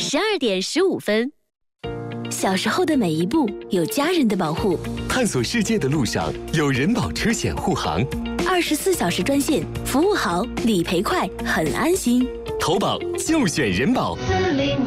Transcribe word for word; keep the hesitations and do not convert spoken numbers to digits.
十二点十五分。 小时候的每一步有家人的保护， 探索世界的路上有人保车险护航， 二十四小时专线，服务好，理赔快，很安心。 投保就选人保。四零